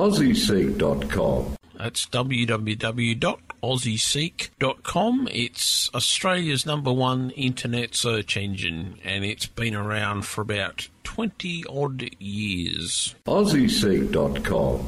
AussieSeek.com. That's www.aussieseek.com. It's Australia's #1 internet search engine, and it's been around for about 20-odd years. AussieSeek.com.